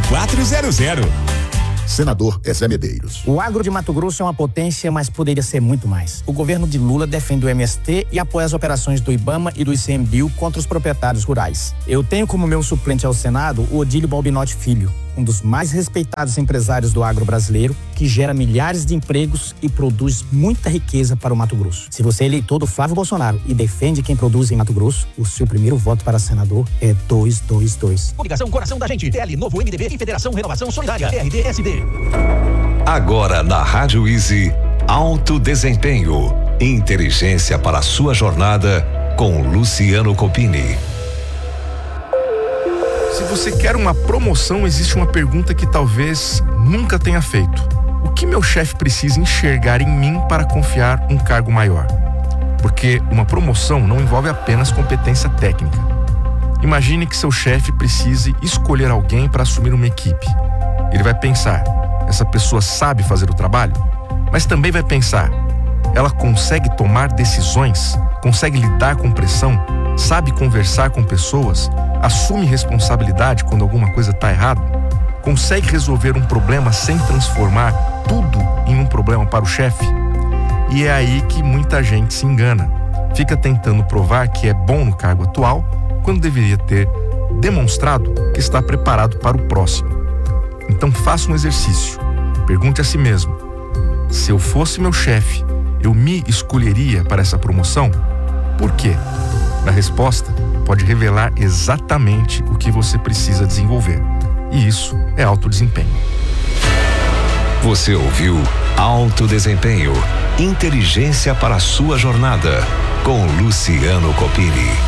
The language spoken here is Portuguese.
3400. Senador Ezé Medeiros. O agro de Mato Grosso é uma potência, mas poderia ser muito mais. O governo de Lula defende o MST e apoia as operações do IBAMA e do ICMBio contra os proprietários rurais. Eu tenho como meu suplente ao Senado o Odílio Balbinotti Filho, um dos mais respeitados empresários do agro brasileiro, que gera milhares de empregos e produz muita riqueza para o Mato Grosso. Se você é eleitor do Flávio Bolsonaro e defende quem produz em Mato Grosso, o seu primeiro voto para senador é 222. Coligação Coração da Gente, TL, Novo MDB e Federação Renovação Solidária, RDSD. Agora na Rádio Easy, Alto Desempenho, inteligência para a sua jornada com Luciano Copini. Se você quer uma promoção, existe uma pergunta que talvez nunca tenha feito. O que meu chefe precisa enxergar em mim para confiar um cargo maior? Porque uma promoção não envolve apenas competência técnica. Imagine que seu chefe precise escolher alguém para assumir uma equipe. Ele vai pensar, essa pessoa sabe fazer o trabalho? Mas também vai pensar, ela consegue tomar decisões? Consegue lidar com pressão? Sabe conversar com pessoas? Assume responsabilidade quando alguma coisa está errada? Consegue resolver um problema sem transformar tudo em um problema para o chefe? E é aí que muita gente se engana. Fica tentando provar que é bom no cargo atual, quando deveria ter demonstrado que está preparado para o próximo. Então faça um exercício. Pergunte a si mesmo: se eu fosse meu chefe, eu me escolheria para essa promoção? Por quê? A resposta pode revelar exatamente o que você precisa desenvolver. E isso é alto desempenho. Você ouviu Alto Desempenho, inteligência para a sua jornada, com Luciano Copini.